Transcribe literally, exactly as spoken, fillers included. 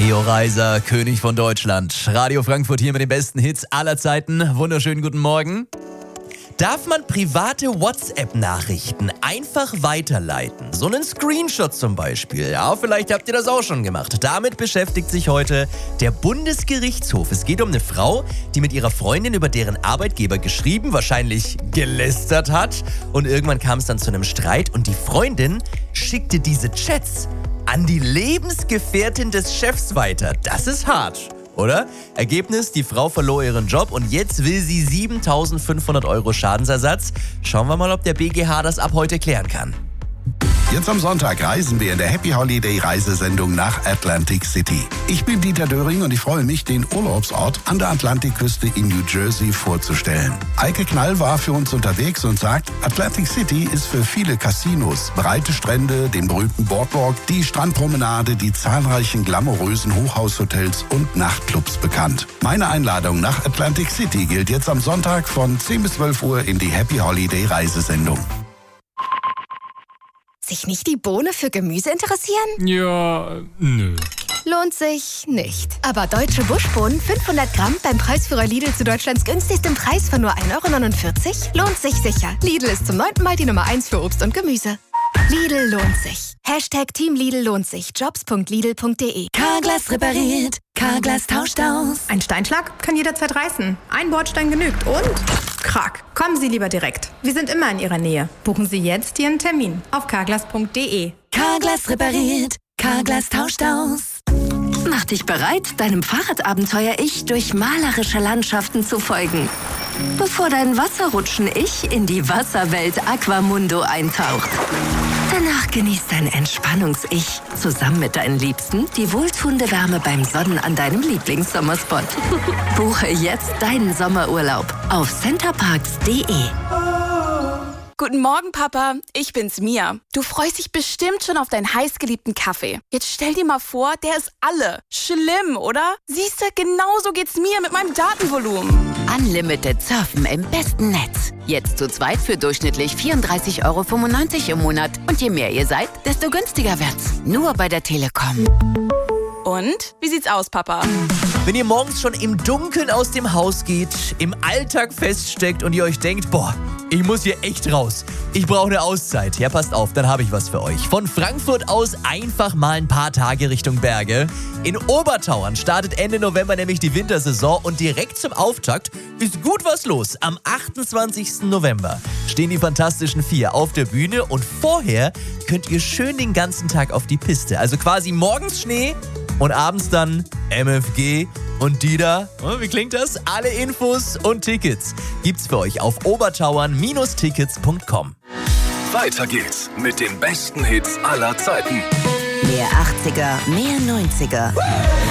Rio Reiser, König von Deutschland. Radio Frankfurt hier mit den besten Hits aller Zeiten. Wunderschönen guten Morgen. Darf man private WhatsApp-Nachrichten einfach weiterleiten? So einen Screenshot zum Beispiel. Ja, vielleicht habt ihr das auch schon gemacht. Damit beschäftigt sich heute der Bundesgerichtshof. Es geht um eine Frau, die mit ihrer Freundin über deren Arbeitgeber geschrieben, wahrscheinlich gelästert hat. Und irgendwann kam es dann zu einem Streit und die Freundin schickte diese Chats an die Lebensgefährtin des Chefs weiter. Das ist hart, oder? Ergebnis, die Frau verlor ihren Job und jetzt will sie siebentausendfünfhundert Euro Schadensersatz. Schauen wir mal, ob der B G H das ab heute klären kann. Jetzt am Sonntag reisen wir in der Happy Holiday Reisesendung nach Atlantic City. Ich bin Dieter Döring und ich freue mich, den Urlaubsort an der Atlantikküste in New Jersey vorzustellen. Eike Knall war für uns unterwegs und sagt, Atlantic City ist für viele Casinos, breite Strände, den berühmten Boardwalk, die Strandpromenade, die zahlreichen glamourösen Hochhaushotels und Nachtclubs bekannt. Meine Einladung nach Atlantic City gilt jetzt am Sonntag von zehn bis zwölf Uhr in die Happy Holiday Reisesendung. Sich nicht die Bohne für Gemüse interessieren? Ja, nö. Lohnt sich nicht. Aber deutsche Buschbohnen fünfhundert Gramm beim Preisführer Lidl zu Deutschlands günstigstem Preis von nur ein Euro neunundvierzig lohnt sich sicher. Lidl ist zum neunten Mal die Nummer eins für Obst und Gemüse. Lidl lohnt sich. Hashtag Team Lidl lohnt sich. Jobs punkt lidl punkt de. Carglass repariert. Carglass tauscht aus. Ein Steinschlag kann jederzeit reißen. Ein Bordstein genügt und... Krack. Kommen Sie lieber direkt. Wir sind immer in Ihrer Nähe. Buchen Sie jetzt Ihren Termin auf carglass punkt de. Carglass repariert. Carglass tauscht aus. Mach dich bereit, deinem Fahrradabenteuer-Ich durch malerische Landschaften zu folgen. Bevor dein Wasserrutschen-Ich in die Wasserwelt Aquamundo eintaucht. Danach genießt dein Entspannungs-Ich zusammen mit deinen Liebsten die wohltuende Wärme beim Sonnen an deinem Lieblingssommerspot. Buche jetzt deinen Sommerurlaub auf centerparks punkt de. Guten Morgen, Papa. Ich bin's, Mia. Du freust dich bestimmt schon auf deinen heißgeliebten Kaffee. Jetzt stell dir mal vor, der ist alle. Schlimm, oder? Siehst du, genauso geht's mir mit meinem Datenvolumen. Unlimited Surfen im besten Netz. Jetzt zu zweit für durchschnittlich vierunddreißig Euro fünfundneunzig im Monat. Und je mehr ihr seid, desto günstiger wird's. Nur bei der Telekom. Und? Wie sieht's aus, Papa? Wenn ihr morgens schon im Dunkeln aus dem Haus geht, im Alltag feststeckt und ihr euch denkt, boah, ich muss hier echt raus. Ich brauche eine Auszeit. Ja, passt auf, dann habe ich was für euch. Von Frankfurt aus einfach mal ein paar Tage Richtung Berge. In Obertauern startet Ende November nämlich die Wintersaison und direkt zum Auftakt ist gut was los. Am achtundzwanzigsten November stehen die Fantastischen Vier auf der Bühne und vorher könnt ihr schön den ganzen Tag auf die Piste. Also quasi morgens Schnee und abends dann M F G und die da. Wie klingt das? Alle Infos und Tickets gibt's für euch auf obertauern Tickets punkt com. Weiter geht's mit den besten Hits aller Zeiten. Mehr achtziger, mehr neunziger.